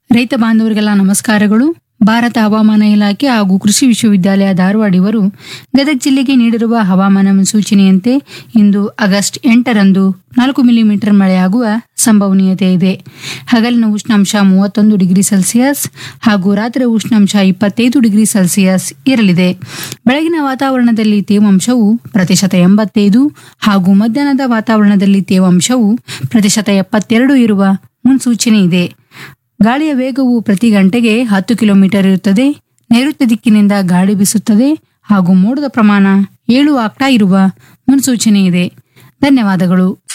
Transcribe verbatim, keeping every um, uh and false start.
ರೈತ ಬಾಂಧವರಿಗೆಲ್ಲ ನಮಸ್ಕಾರಗಳು. ಭಾರತ ಹವಾಮಾನ ಇಲಾಖೆ ಹಾಗೂ ಕೃಷಿ ವಿಶ್ವವಿದ್ಯಾಲಯ ಧಾರವಾಡ ಇವರು ಗದಗ ಜಿಲ್ಲೆಗೆ ನೀಡಿರುವ ಹವಾಮಾನ ಮುನ್ಸೂಚನೆಯಂತೆ ಇಂದು ಆಗಸ್ಟ್ ಎಂಟರಂದು ನಾಲ್ಕು ಮಿಲಿಮೀಟರ್ ಮಳೆಯಾಗುವ ಸಂಭವನೀಯತೆ ಇದೆ. ಹಗಲಿನ ಉಷ್ಣಾಂಶ ಮೂವತ್ತೊಂದು ಡಿಗ್ರಿ ಸೆಲ್ಸಿಯಸ್ ಹಾಗೂ ರಾತ್ರಿ ಉಷ್ಣಾಂಶ ಇಪ್ಪತ್ತೈದು ಡಿಗ್ರಿ ಸೆಲ್ಸಿಯಸ್ ಇರಲಿದೆ. ಬೆಳಗಿನ ವಾತಾವರಣದಲ್ಲಿ ತೇವಾಂಶವು ಪ್ರತಿಶತ ಎಂಬತ್ತೈದು ಹಾಗೂ ಮಧ್ಯಾಹ್ನದ ವಾತಾವರಣದಲ್ಲಿ ತೇವಾಂಶವು ಪ್ರತಿಶತ ಎಪ್ಪತ್ತೆರಡು ಇರುವ ಮುನ್ಸೂಚನೆ ಇದೆ. ಗಾಳಿಯ ವೇಗವು ಪ್ರತಿ ಗಂಟೆಗೆ ಹತ್ತು ಕಿಲೋಮೀಟರ್ ಇರುತ್ತದೆ. ನೈಋತ್ಯ ದಿಕ್ಕಿನಿಂದ ಗಾಳಿ ಬೀಸುತ್ತದೆ ಹಾಗೂ ಮೋಡದ ಪ್ರಮಾಣ ಏಳು ಆಗ್ತಾ ಇರುವ ಮುನ್ಸೂಚನೆ ಇದೆ. ಧನ್ಯವಾದಗಳು.